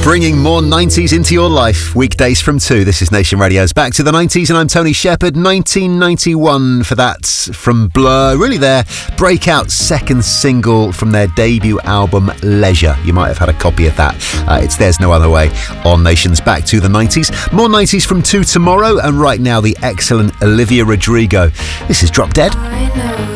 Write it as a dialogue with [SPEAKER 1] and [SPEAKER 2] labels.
[SPEAKER 1] Bringing more 90s into your life. Weekdays from 2. This is Nation Radio's Back to the 90s, and I'm Tony Shepherd. 1991 for that from Blur. Really their breakout second single from their debut album, Leisure. You might have had a copy of that. It's There's No Other Way on Nation's Back to the 90s. More 90s from 2 tomorrow, and right now the excellent Olivia Rodrigo. This is Drop Dead.
[SPEAKER 2] I know